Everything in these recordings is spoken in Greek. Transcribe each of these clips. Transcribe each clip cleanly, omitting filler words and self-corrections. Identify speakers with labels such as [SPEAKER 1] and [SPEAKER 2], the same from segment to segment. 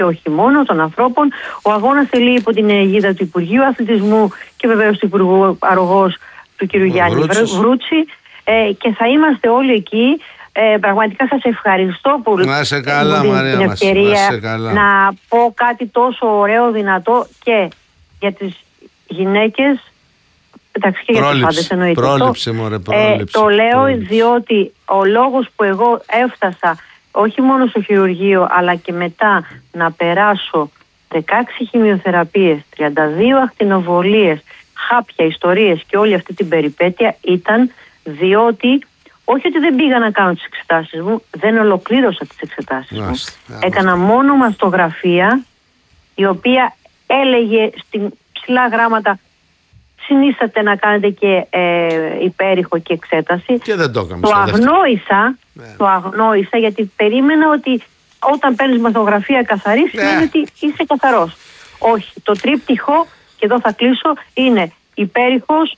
[SPEAKER 1] και όχι μόνο των ανθρώπων. Ο αγώνας τελεί υπό την αιγίδα του Υπουργείου Αθλητισμού και βεβαίως του Υπουργού Αρρωγός του κ. Γιάννη Βρούτση. Και θα είμαστε όλοι εκεί. Πραγματικά σας ευχαριστώ που μου δίνετε την ευκαιρία να πω κάτι τόσο ωραίο, δυνατό και για τις γυναίκες. Εντάξει, και για τους πάντες εννοείται. Το λέω διότι ο λόγος που εγώ έφτασα όχι μόνο στο χειρουργείο αλλά και μετά να περάσω 16 χημειοθεραπείες, 32 ακτινοβολίες, χάπια, ιστορίες και όλη αυτή την περιπέτεια ήταν διότι όχι ότι δεν πήγα να κάνω τις εξετάσεις μου, δεν ολοκλήρωσα τις εξετάσεις μου. Έκανα μόνο μαστογραφία η οποία έλεγε στην ψηλά γράμματα συνίσταται να κάνετε και υπέρηχο και εξέταση.
[SPEAKER 2] Και δεν το έκαμε.
[SPEAKER 1] Το αγνόησα γιατί περίμενα ότι όταν παίρνεις μαστογραφία καθαρή σημαίνει ότι είσαι καθαρός. Όχι, το τρίπτυχο, και εδώ θα κλείσω, είναι υπέρηχος,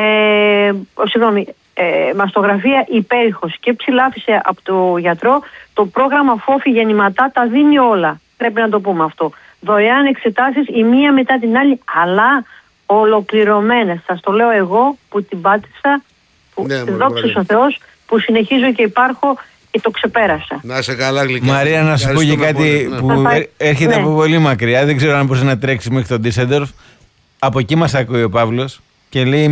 [SPEAKER 1] μαστογραφία υπέρηχος και ψηλάφισε από το γιατρό. Το πρόγραμμα Φόφη Γεννηματά τα δίνει όλα. Πρέπει να το πούμε αυτό. Δωρεάν εξετάσεις η μία μετά την άλλη, αλλά ολοκληρωμένες. Σας το λέω εγώ που την πάτησα, που δόξα ο Θεός, που συνεχίζω και υπάρχω και το ξεπέρασα.
[SPEAKER 2] Να σε καλά, Γλυκιά.
[SPEAKER 3] Μαρία, να σου πω και κάτι που έρχεται από πολύ μακριά. Δεν ξέρω αν μπορούσε να τρέξει μέχρι τον Ντίσσελντορφ. Από εκεί μας ακούει ο Παύλος και λέει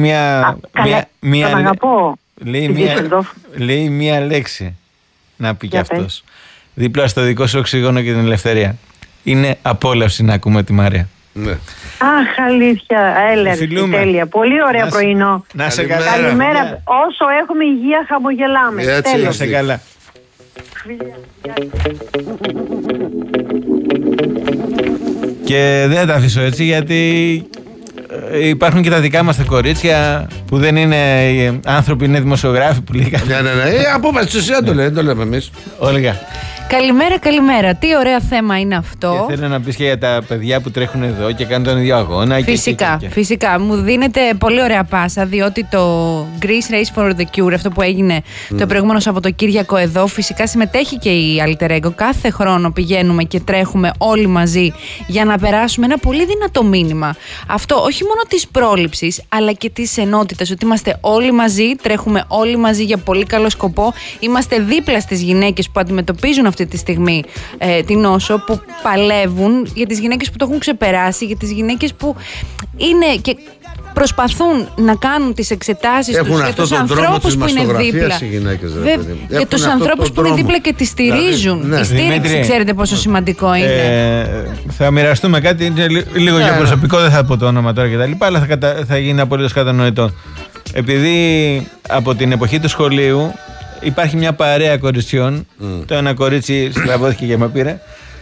[SPEAKER 3] λέει μία λέξη να πει κι αυτός. Δίπλα στο δικό σου οξυγόνο και την ελευθερία. Είναι απόλαυση να ακούμε τη Μαρία.
[SPEAKER 1] Ναι. Αχ, αλήθεια, τέλεια. Πολύ ωραία πρωινό.
[SPEAKER 3] Να σε καλά.
[SPEAKER 1] Καλημέρα. Όσο έχουμε υγεία, χαμογελάμε.
[SPEAKER 2] Έτσι,
[SPEAKER 3] να σε καλά. Και δεν θα τα αφήσω έτσι γιατί υπάρχουν και τα δικά μας τα κορίτσια που δεν είναι άνθρωποι, είναι δημοσιογράφοι που λέει.
[SPEAKER 2] Ναι. Απόφαση της ουσίας το λέμε εμείς.
[SPEAKER 3] Όλγα.
[SPEAKER 4] Καλημέρα. Τι ωραίο θέμα είναι αυτό.
[SPEAKER 3] Και θέλω να πεις και για τα παιδιά που τρέχουν εδώ και κάνουν τον ίδιο αγώνα.
[SPEAKER 4] Φυσικά. Μου δίνεται πολύ ωραία πάσα, διότι το Greece Race for the Cure, αυτό που έγινε το προηγούμενο Σαββατοκύριακο εδώ, φυσικά συμμετέχει και η Alter Ego. Κάθε χρόνο πηγαίνουμε και τρέχουμε όλοι μαζί για να περάσουμε ένα πολύ δυνατό μήνυμα. Αυτό όχι μόνο της πρόληψης, αλλά και της ενότητας. Ότι είμαστε όλοι μαζί, τρέχουμε όλοι μαζί για πολύ καλό σκοπό. Είμαστε δίπλα στις γυναίκες που αντιμετωπίζουν αυτή τη στιγμή την νόσο, που παλεύουν, για τις γυναίκες που το έχουν ξεπεράσει, για τις γυναίκες που είναι και προσπαθούν να κάνουν τις εξετάσεις τους, για τους ανθρώπους που είναι δίπλα. Για τους ανθρώπους που είναι δίπλα και τις στηρίζουν. Η στήριξη, ξέρετε πόσο σημαντικό είναι.
[SPEAKER 3] Θα μοιραστούμε κάτι, είναι λίγο για προσωπικό, δεν θα πω το όνομα τώρα κτλ. Αλλά θα γίνει απολύτως κατανοητό. Επειδή από την εποχή του σχολείου υπάρχει μια παρέα κοριτσιών. Το ένα κορίτσι στραβώθηκε και με πήρε.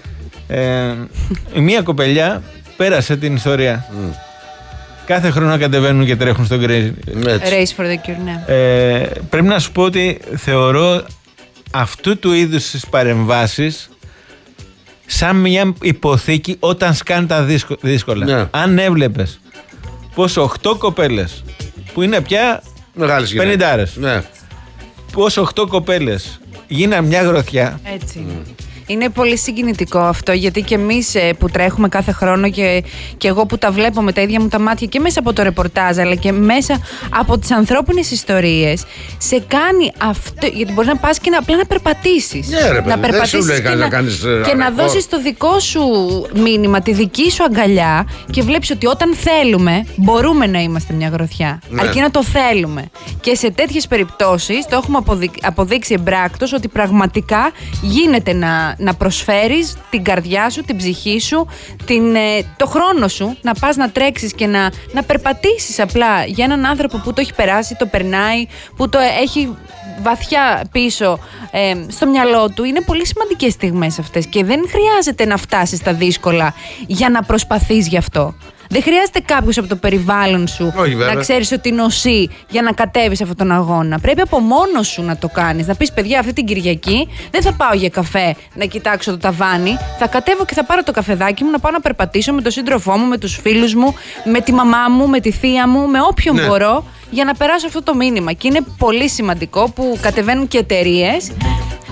[SPEAKER 3] Μία κοπελιά πέρασε την ιστορία. Κάθε χρόνο κατεβαίνουν και τρέχουν στο Race
[SPEAKER 4] for the Cure, ναι.
[SPEAKER 3] Πρέπει να σου πω ότι θεωρώ αυτού του είδους τις παρεμβάσεις σαν μια υποθήκη όταν σκάνε τα δύσκολα. Ναι. Αν έβλεπες πως 8 κοπέλες που είναι πια 50άρες, ναι, πως 8 κοπέλες γίναν μια γροθιά.
[SPEAKER 4] Έτσι. Είναι πολύ συγκινητικό αυτό, γιατί και εμείς που τρέχουμε κάθε χρόνο και εγώ που τα βλέπω με τα ίδια μου τα μάτια και μέσα από το ρεπορτάζ αλλά και μέσα από τις ανθρώπινες ιστορίες, σε κάνει αυτό, γιατί μπορείς να πας και απλά να περπατήσεις. Να περπατήσεις και να δώσεις το δικό σου μήνυμα, τη δική σου αγκαλιά, και βλέπεις ότι όταν θέλουμε μπορούμε να είμαστε μια γροθιά. Ναι. Αρκεί να το θέλουμε. Και σε τέτοιες περιπτώσεις το έχουμε αποδείξει εμπράκτος ότι πραγματικά γίνεται να προσφέρεις την καρδιά σου, την ψυχή σου, το χρόνο σου, να πας να τρέξεις και να περπατήσεις απλά για έναν άνθρωπο που το έχει περάσει, το περνάει, που το έχει βαθιά πίσω στο μυαλό του. Είναι πολύ σημαντικές στιγμές αυτές και δεν χρειάζεται να φτάσεις στα δύσκολα για να προσπαθείς γι' αυτό. Δεν χρειάζεται κάποιος από το περιβάλλον σου να ξέρεις ότι νοσεί για να κατέβεις αυτόν τον αγώνα. Πρέπει από μόνος σου να το κάνεις. Να πεις, παιδιά, αυτή την Κυριακή δεν θα πάω για καφέ να κοιτάξω το ταβάνι. Θα κατέβω και θα πάρω το καφεδάκι μου να πάω να περπατήσω με τον σύντροφό μου, με τους φίλους μου, με τη μαμά μου, με τη θεία μου, με όποιον μπορώ, για να περάσω αυτό το μήνυμα. Και είναι πολύ σημαντικό που κατεβαίνουν και εταιρείες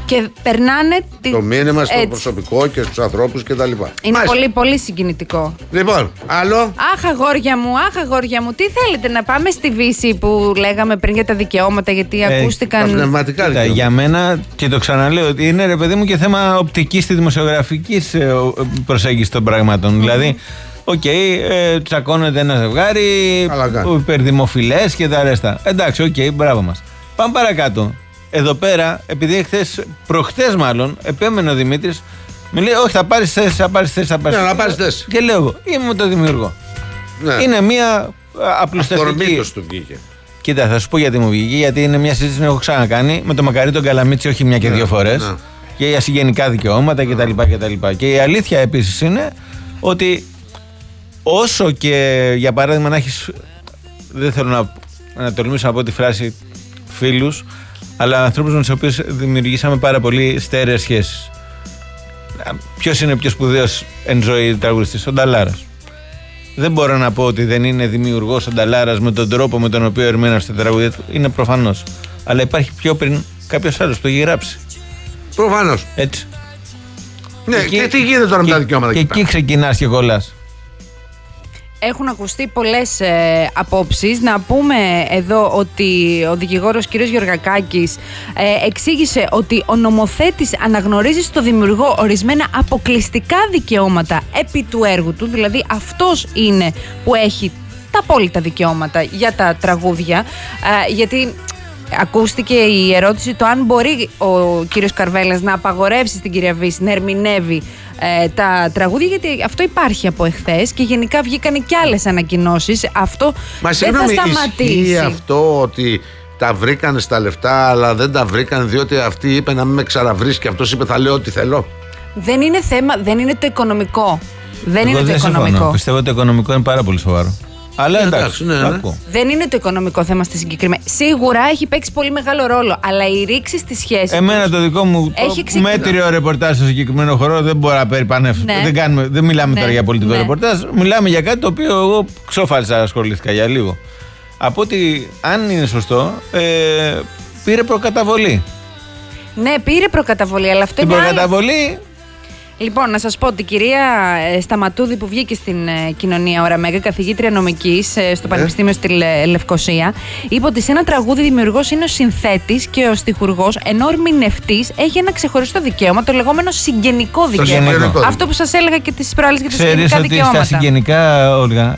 [SPEAKER 4] Και περνάνε
[SPEAKER 2] το μήνυμα στο προσωπικό και στους ανθρώπους κτλ.
[SPEAKER 4] Είναι πολύ πολύ συγκινητικό.
[SPEAKER 2] Λοιπόν, άλλο.
[SPEAKER 4] Αχ, αγόρια μου, τι θέλετε να πάμε στη Βύση που λέγαμε πριν για τα δικαιώματα, γιατί ακούστηκαν.
[SPEAKER 2] Τα πνευματικά δικαιώματα.
[SPEAKER 3] Για μένα, και το ξαναλέω, ότι είναι ρε παιδί μου και θέμα οπτικής και δημοσιογραφικής προσέγγισης των πραγμάτων. Δηλαδή, τσακώνεται ένα ζευγάρι, υπερδημοφιλές και τα ρέστα. Εντάξει, μπράβο μας. Πάμε παρακάτω. Εδώ πέρα, επειδή προχτές μάλλον, επέμενε ο Δημήτρης, μου λέει: όχι, θα πάρεις θέση.
[SPEAKER 2] Να πάρεις θέση.
[SPEAKER 3] Και λέω εγώ: είμαι το δημιουργό.
[SPEAKER 2] Ναι.
[SPEAKER 3] Είναι μια απλουστευτική.
[SPEAKER 2] Αυτορμήτως του βγήκε.
[SPEAKER 3] Κοίτα, θα σου πω γιατί μου βγήκε, γιατί είναι μια συζήτηση που έχω ξανακάνει με τον Μακαρίτη τον Καλαμίτσι, όχι μια και δύο φορές. Ναι. Και για συγγενικά δικαιώματα κτλ. Και η αλήθεια επίσης είναι ότι όσο και για παράδειγμα να έχεις. Δεν θέλω να τολμήσω να πω τη φράση φίλους, αλλά ανθρώπους με τους οποίους δημιουργήσαμε πάρα πολύ στέρεες σχέσεις. Ποιος είναι πιο σπουδαίος εν ζωή τραγουδιστής? Ο Νταλάρας. Δεν μπορώ να πω ότι δεν είναι δημιουργός ο Νταλάρας με τον τρόπο με τον οποίο ερμήνευσε τα τραγούδια του. Είναι προφανώς. Αλλά υπάρχει πιο πριν κάποιος άλλος που το έχει γράψει.
[SPEAKER 2] Προφανώς.
[SPEAKER 3] Έτσι.
[SPEAKER 2] Ναι, και τι γίνεται τώρα με τα δικαιώματα?
[SPEAKER 3] Και εκεί ξεκινάς και κολλάς.
[SPEAKER 4] Έχουν ακουστεί πολλές απόψεις. Να πούμε εδώ ότι ο δικηγόρος κ. Γεωργακάκης εξήγησε ότι ο νομοθέτης αναγνωρίζει στο δημιουργό ορισμένα αποκλειστικά δικαιώματα επί του έργου του. Δηλαδή αυτός είναι που έχει τα απόλυτα δικαιώματα για τα τραγούδια. Γιατί ακούστηκε η ερώτηση το αν μπορεί ο κύριος Καρβέλας να απαγορεύσει στην κυρία Βύση να ερμηνεύει τα τραγούδια, γιατί αυτό υπάρχει από εχθές και γενικά βγήκαν και άλλες ανακοινώσεις. Αυτό δεν θα σταματήσει.
[SPEAKER 2] Ισχύει αυτό ότι τα βρήκανε στα λεφτά, αλλά δεν τα βρήκανε διότι αυτή είπε να μην με ξαναβρεις και αυτός είπε θα λέω ό,τι θέλω?
[SPEAKER 4] Δεν είναι θέμα, δεν είναι το οικονομικό.
[SPEAKER 3] Εγώ δεν συμφωνώ. Πιστεύω ότι το οικονομικό είναι πάρα πολύ σοβαρό. Αλλά εντάξει, ναι.
[SPEAKER 4] Δεν είναι το οικονομικό θέμα στη συγκεκριμένη. Σίγουρα έχει παίξει πολύ μεγάλο ρόλο, αλλά η ρήξη στη σχέση.
[SPEAKER 3] Εμένα το δικό μου μέτριο ρεπορτάζ στο συγκεκριμένο χώρο δεν μπορώ να περιπανεύσω. Ναι. Δεν μιλάμε τώρα για πολιτικό ρεπορτάζ. Μιλάμε για κάτι το οποίο εγώ ξόφαλσα, ασχολήθηκα για λίγο. Από ότι, αν είναι σωστό, πήρε προκαταβολή.
[SPEAKER 4] Ναι, πήρε προκαταβολή, αλλά αυτό
[SPEAKER 3] την
[SPEAKER 4] είναι.
[SPEAKER 3] Προκαταβολή.
[SPEAKER 4] Λοιπόν, να σας πω ότι η κυρία Σταματούδη που βγήκε στην κοινωνία Ωρα Μέγα, καθηγήτρια νομικής στο Πανεπιστήμιο στη Λευκοσία, είπε ότι σε ένα τραγούδι δημιουργός είναι ο συνθέτης και ο στιχουργός, ενώ ο ερμηνευτής έχει ένα ξεχωριστό δικαίωμα, το λεγόμενο συγγενικό δικαίωμα. Αυτό που σας έλεγα και τις προάλλες για τα συγγενικά δικαιώματα.
[SPEAKER 3] Στα συγγενικά, Όλγα,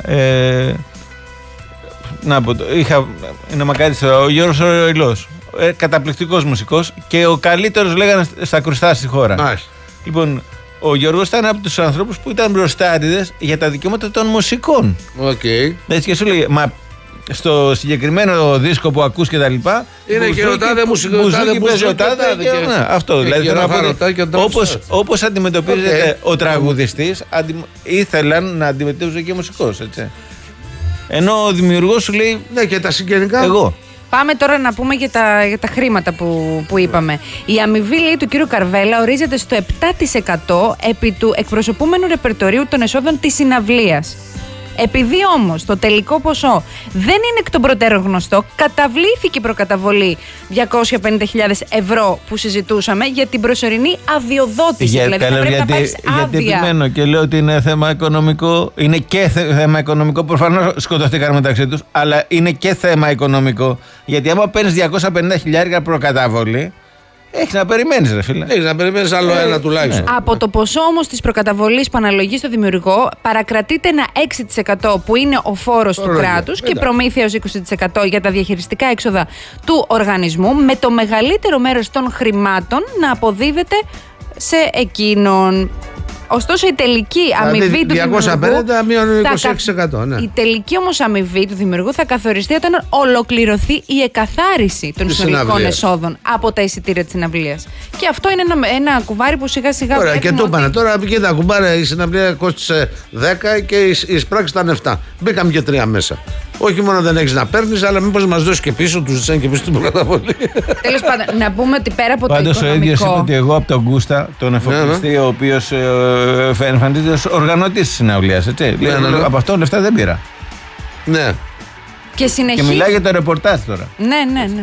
[SPEAKER 3] να πω, είναι μακάρι ο Γιώργος ο Ροϊλός, καταπληκτικός μουσικός και ο καλύτερος, λέγανε, στα κρουστά στη χώρα. Λοιπόν, ο Γιώργος ήταν από τους ανθρώπους που ήταν μπροστάριδες για τα δικαιώματα των μουσικών. Έτσι και σου λέει, μα στο συγκεκριμένο δίσκο που ακούς και τα λοιπά,
[SPEAKER 2] είναι και ο τάδε μουσικός,
[SPEAKER 3] αυτό δηλαδή όπως αντιμετωπίζεται ο τραγουδιστής, ήθελαν να αντιμετωπίζουν και ο μουσικός, έτσι. Ενώ ο δημιουργός σου λέει,
[SPEAKER 2] ναι, και τα συγγενικά.
[SPEAKER 3] Εγώ.
[SPEAKER 4] Πάμε τώρα να πούμε για τα χρήματα που είπαμε. Η αμοιβή, λέει, του κύριου Καρβέλα ορίζεται στο 7% επί του εκπροσωπούμενου ρεπερτορίου των εσόδων της συναυλίας. Επειδή όμως το τελικό ποσό δεν είναι εκ των προτέρων γνωστό, καταβλήθηκε η προκαταβολή 250.000 ευρώ που συζητούσαμε για την προσωρινή αδειοδότηση. Δηλαδή θα πρέπει να πάρεις άδεια.
[SPEAKER 3] Γιατί επιμένω και λέω ότι είναι θέμα οικονομικό. Είναι και θέμα οικονομικό. Προφανώς σκοτωθήκαν μεταξύ τους, αλλά είναι και θέμα οικονομικό. Γιατί άμα παίρνεις 250.000 προκαταβολή, έχεις να περιμένεις, ρε φίλε.
[SPEAKER 2] Έχεις να περιμένεις άλλο ένα τουλάχιστον.
[SPEAKER 4] Από το ποσό όμως της προκαταβολής που αναλογεί στο δημιουργό, παρακρατείται ένα 6% που είναι ο φόρος του κράτους και προμήθεια ως 20% για τα διαχειριστικά έξοδα του οργανισμού, με το μεγαλύτερο μέρος των χρημάτων να αποδίδεται σε εκείνον. Ωστόσο, η τελική αμοιβή του δημιουργού.
[SPEAKER 2] 250 μείον 26%. Ναι.
[SPEAKER 4] Η τελική όμως αμοιβή του δημιουργού θα καθοριστεί όταν ολοκληρωθεί η εκαθάριση των συνολικών εσόδων από τα εισιτήρια της συναυλίας. Και αυτό είναι ένα κουβάρι που σιγά σιγά.
[SPEAKER 2] Ωραία, και το είπανε. Τώρα πήγε τα κουμπάρια, η συναυλία κόστησε 10 και η εισπράξη ήταν 7. Μπήκαμε και 3 μέσα. Όχι μόνο δεν έχεις να παίρνεις, αλλά μήπως μας δώσει και πίσω, τους ζητάνε και πίσω την προκαταβολή.
[SPEAKER 4] Τέλος πάντων, να πούμε ότι πέρα από το οικονομικό.
[SPEAKER 3] Πάντως ο ίδιος είπε ότι εγώ από τον Γκούστα, τον εφοπλιστή, ο οποίος εμφανίζεται ως οργανωτής της συναυλίας, έτσι. Από αυτό λεφτά δεν πήρα.
[SPEAKER 2] Ναι.
[SPEAKER 3] Και μιλάει για το ρεπορτάζ τώρα.
[SPEAKER 4] Ναι.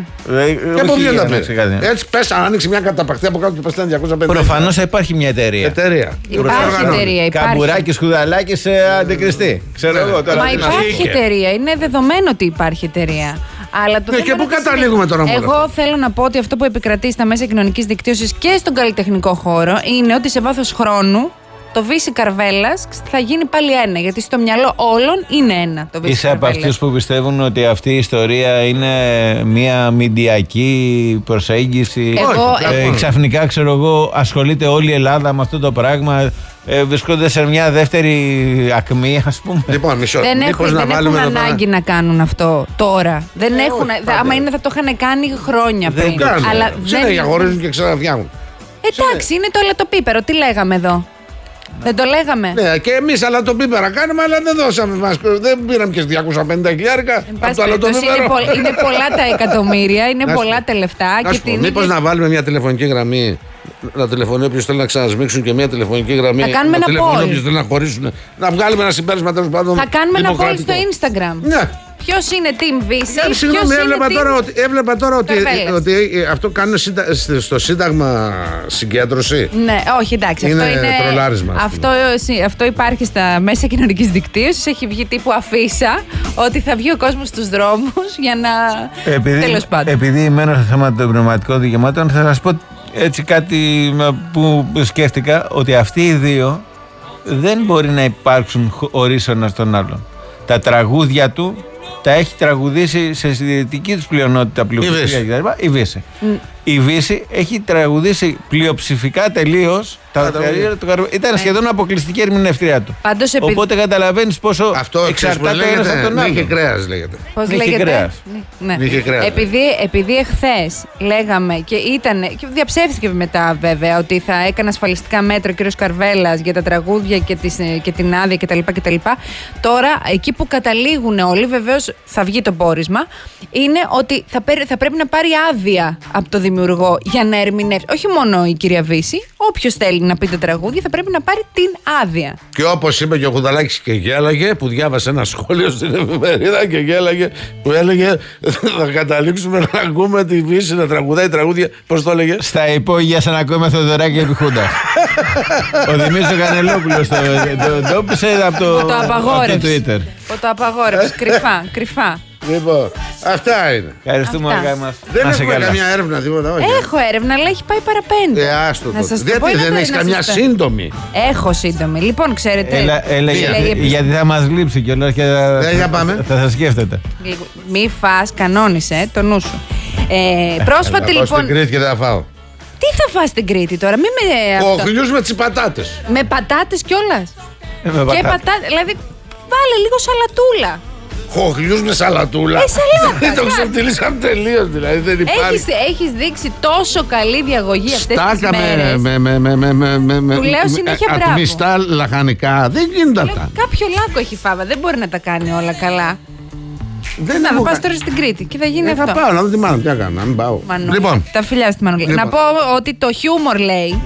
[SPEAKER 2] Και από ποιο να πει. Έτσι πες, αν ανοίξει μια καταπαχτή από κάτω και πες 250.
[SPEAKER 3] Προφανώς θα υπάρχει μια εταιρεία.
[SPEAKER 4] Υπάρχει εταιρεία.
[SPEAKER 3] Καμπουράκι, σκουδαλάκι σε αντικριστή. Ξέρω εγώ τώρα.
[SPEAKER 4] Μα υπάρχει εταιρεία. Είναι δεδομένο ότι υπάρχει εταιρεία. Αλλά το
[SPEAKER 2] και πού καταλήγουμε τώρα μόνο.
[SPEAKER 4] Εγώ θέλω να πω ότι αυτό που επικρατεί στα μέσα κοινωνικής δικτύωσης και στον καλλιτεχνικό χώρο είναι ότι σε βάθος χρόνου το Βύση Καρβέλας θα γίνει πάλι ένα. Γιατί στο μυαλό όλων είναι ένα το Βύση
[SPEAKER 3] Είσαι από αυτούς που πιστεύουν ότι αυτή η ιστορία είναι μια μηντιακή προσέγγιση? Ξαφνικά, ξέρω εγώ, ασχολείται όλη η Ελλάδα με αυτό το πράγμα. Βρισκόνται σε μια δεύτερη ακμή, ας πούμε.
[SPEAKER 2] Λοιπόν, μισό.
[SPEAKER 4] Δεν έχουν ανάγκη να κάνουν αυτό τώρα. Δεν έχουν. Άμα είναι, θα το είχαν κάνει χρόνια πριν.
[SPEAKER 2] Αλλά δεν διαχωρίζουν και ξαναφτιάχνουν.
[SPEAKER 4] Εντάξει, είναι το αλατοπίπερο. Τι λέγαμε εδώ? Δεν το λέγαμε.
[SPEAKER 2] Ναι, και εμείς αλατοπίπερα κάνουμε, αλλά δεν δώσαμε. Δεν πήραμε και 250 χιλιάρικα από το αλατοπίπερο.
[SPEAKER 4] Είναι πολλά τα εκατομμύρια, είναι πολλά τα λεφτά.
[SPEAKER 2] Μήπως να βάλουμε μια τηλεφωνική γραμμή, να τηλεφωνεί όποιος θέλει να ξανασμίξουν και μια τηλεφωνική γραμμή.
[SPEAKER 4] Θα κάνουμε ένα poll.
[SPEAKER 2] Όποιος θέλει να χωρίσουν. Να βγάλουμε ένα συμπέρασμα τέλος πάντων.
[SPEAKER 4] Θα κάνουμε ένα poll στο Instagram.
[SPEAKER 2] Ναι.
[SPEAKER 4] Ποιος είναι Team Βύση?
[SPEAKER 2] Συγγνώμη, έβλεπα τώρα ότι αυτό κάνουν στο Σύνταγμα συγκέντρωση.
[SPEAKER 4] Ναι, όχι, εντάξει.
[SPEAKER 2] Είναι
[SPEAKER 4] αυτό είναι
[SPEAKER 2] τρολάρισμα.
[SPEAKER 4] Αυτό υπάρχει στα μέσα κοινωνικής δικτύωσης. Έχει βγει τύπου αφίσα ότι θα βγει ο κόσμος στους δρόμους για να. Τέλος πάντων.
[SPEAKER 3] Επειδή μένω στο θέμα των πνευματικών δικαιωμάτων, θα σας πω έτσι κάτι που σκέφτηκα, ότι αυτοί οι δύο δεν μπορεί να υπάρξουν χωρίς ο ένας τον άλλον. Τα τραγούδια του τα έχει τραγουδήσει σε συντηρητική τους πλειονότητα πλειοψηφία κτλ. Η Βύση. Η Βύση έχει τραγουδήσει πλειοψηφικά τελείως. Ήταν σχεδόν αποκλειστική ερμηνευτρία του. Οπότε καταλαβαίνεις πόσο εξαρτάται ο ένας από τον άλλον.
[SPEAKER 2] Νύχη κρέας λέγεται.
[SPEAKER 4] Πώς λέγεται?
[SPEAKER 2] Νύχη κρέας.
[SPEAKER 4] Επειδή εχθές λέγαμε και διαψεύστηκε μετά βέβαια ότι θα έκανε ασφαλιστικά μέτρα ο κ. Καρβέλας για τα τραγούδια και την άδεια κτλ. Τώρα εκεί που καταλήγουν όλοι, βεβαίως θα βγει το πόρισμα, είναι ότι θα πρέπει να πάρει άδεια από το δημιουργό για να ερμηνεύσει. Όχι μόνο η κυρία Βύση, όποιος θέλει να πει τα τραγούδια θα πρέπει να πάρει την άδεια.
[SPEAKER 2] Και όπως είπε και ο Κουδαλάκης και γέλαγε, που διάβασε ένα σχόλιο στην εφημερίδα και γέλαγε, που έλεγε θα καταλήξουμε να ακούμε τη Βύση να τραγουδάει τραγούδια. Πώς το έλεγε?
[SPEAKER 3] Στα υπόγεια σαν να ακούμε Θοδωράκη επί Χούντας. Ο Δημήτρης ο Κανελόπουλος το εντόπισε από το Twitter.
[SPEAKER 4] Το απαγόρευσε κρυφά.
[SPEAKER 2] Λοιπόν, αυτά είναι.
[SPEAKER 3] Ευχαριστούμε όλοι μας.
[SPEAKER 2] Δεν έχουμε καμιά έρευνα, τίποτα, όχι.
[SPEAKER 4] Έχω έρευνα, αλλά έχει πάει παραπέντε.
[SPEAKER 2] Άστο το. Δεν έχει καμιά σύντομη.
[SPEAKER 4] Έχω σύντομη. Λοιπόν, ξέρετε.
[SPEAKER 3] Γιατί θα μας λείψει κιόλας και θα σας σκέφτεται.
[SPEAKER 4] Μη φας, κανόνισε το νου σου. Πρόσφατη λοιπόν.
[SPEAKER 2] Στην Κρήτη και δεν θα φάω.
[SPEAKER 4] Τι θα φας στην Κρήτη τώρα,
[SPEAKER 2] Χοχλιούς με τις πατάτες.
[SPEAKER 4] Με πατάτες κιόλας. Και πατάτες, δηλαδή βάλε λίγο σαλατούλα.
[SPEAKER 2] Χοχλιούς με σαλατούλα.
[SPEAKER 4] Σαλάτα.
[SPEAKER 2] Το ξεφτυλίσαμε τελείως, δηλαδή δεν υπάρχει.
[SPEAKER 4] Έχεις δείξει τόσο καλή διαγωγή αυτές τις μέρες. Του λέω συνέχεια μπράβο.
[SPEAKER 2] Ατμιστά λαχανικά, δεν γίνεται αυτά.
[SPEAKER 4] Κάποιο λάκκο έχει φάβα, δεν μπορεί να τα κάνει όλα καλά. Θα πας τώρα στην Κρήτη και θα γίνει αυτό.
[SPEAKER 2] Θα πάω να δω τη Μάνο, τι έκανα, να μην πάω.
[SPEAKER 4] Λοιπόν, τα φιλιά στη Μάνο. Να πω ότι το χιούμορ, λέει,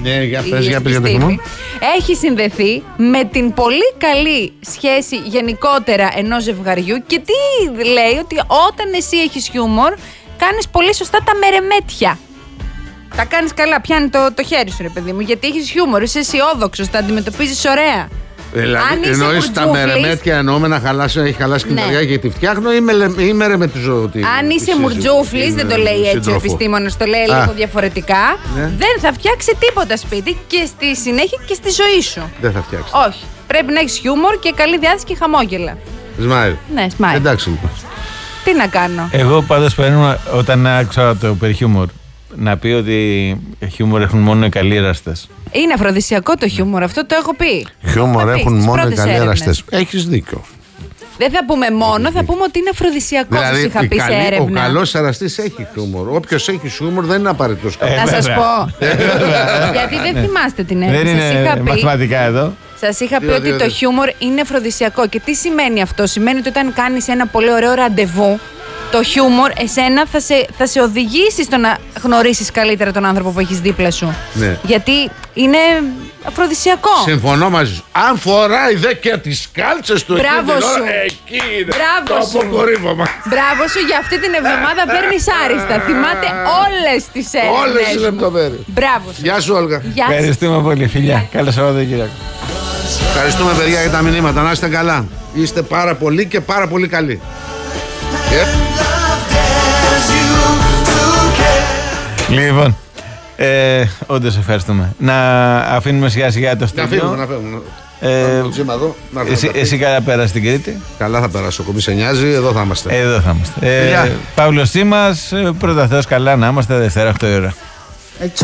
[SPEAKER 4] έχει συνδεθεί με την πολύ καλή σχέση γενικότερα ενός ζευγαριού. Και τι λέει? Ότι όταν εσύ έχεις χιούμορ, κάνεις πολύ σωστά τα μερεμέτια. Τα κάνεις καλά, πιάνει το χέρι σου, ρε παιδί μου, γιατί έχεις χιούμορ, είσαι αισιόδοξος, τα αντιμετωπίζεις ωραία.
[SPEAKER 2] Δηλαδή, εννοείς τα μερεμέτια εννοούμε να έχει χαλάσει την καρδιά και τη φτιάχνω ή μερεμετιζώ?
[SPEAKER 4] Αν είσαι μουρτζούφλης, δεν το λέει έτσι ο επιστήμονας, το λέει λίγο διαφορετικά, δεν θα φτιάξει τίποτα σπίτι και στη συνέχεια και στη ζωή σου.
[SPEAKER 2] Δεν θα φτιάξει.
[SPEAKER 4] Όχι. Πρέπει να έχεις χιούμορ και καλή διάθεση και χαμόγελα.
[SPEAKER 2] Σμάιλ.
[SPEAKER 4] Ναι, σμάιλ.
[SPEAKER 2] Εντάξει λοιπόν.
[SPEAKER 4] Τι να κάνω.
[SPEAKER 3] Εγώ πάντως παίρνω όταν άκουσα το περί χιούμορ να πει ότι χιούμορ έχουν μόνο οι καλοί εραστές. Είναι
[SPEAKER 4] αφροδισιακό το χιούμορ, αυτό το έχω πει.
[SPEAKER 2] Χιούμορ έχουν μόνο οι καλοί εραστές. Έχεις δίκιο.
[SPEAKER 4] Δεν θα πούμε μόνο, θα πούμε ότι είναι αφροδισιακό. Δηλαδή, είχα πει σε έρευνα.
[SPEAKER 2] Ο καλός εραστής έχει χιούμορ. Όποιος έχει χιούμορ δεν είναι απαραίτητος καλός.
[SPEAKER 4] Να σας πω. Γιατί δεν θυμάστε την έρευνα.
[SPEAKER 3] Δεν είναι μαθηματικά εδώ.
[SPEAKER 4] Σας είχα πει ότι το χιούμορ είναι αφροδισιακό. Και τι σημαίνει αυτό? Σημαίνει ότι όταν κάνεις ένα πολύ ωραίο ραντεβού, το χιούμορ εσένα θα σε οδηγήσει στο να γνωρίσεις καλύτερα τον άνθρωπο που έχεις δίπλα σου.
[SPEAKER 2] Ναι.
[SPEAKER 4] Γιατί είναι αφροδισιακό.
[SPEAKER 2] Συμφωνώ μαζί σου. Αν φοράει δε και τις κάλτσες του
[SPEAKER 4] Μπράβο
[SPEAKER 2] εκεί,
[SPEAKER 4] σου.
[SPEAKER 2] εκεί είναι
[SPEAKER 4] Μπράβο
[SPEAKER 2] το
[SPEAKER 4] σου.
[SPEAKER 2] αποκορύφωμα.
[SPEAKER 4] Μπράβο σου, για αυτή την εβδομάδα παίρνεις άριστα. Θυμάται όλες τις έρευνες.
[SPEAKER 2] Όλες τις λεπτομέρειες.
[SPEAKER 4] Μπράβο σου.
[SPEAKER 2] Γεια σου, Όλγα.
[SPEAKER 4] Γεια σου.
[SPEAKER 3] Ευχαριστούμε πολύ, φιλιά. Καλό Σαββατοκύριακο.
[SPEAKER 2] Ευχαριστούμε, παιδιά, για τα μηνύματα. Να είστε καλά. Είστε πάρα πολύ και πάρα πολύ καλοί.
[SPEAKER 3] Λοιπόν, όντως ευχαριστούμε. Να αφήνουμε σιγά σιγά το στούντιο.
[SPEAKER 2] Να φεύγουμε.
[SPEAKER 3] Εσύ καλά πέρα στην Κρήτη.
[SPEAKER 2] Καλά θα περάσω. Κομπή σε νοιάζει. Εδώ θα είμαστε.
[SPEAKER 3] Εδώ θα είμαστε. Παύλος Σίμας, πρώτα Θεός καλά να είμαστε Δευτέρα 8 η ώρα.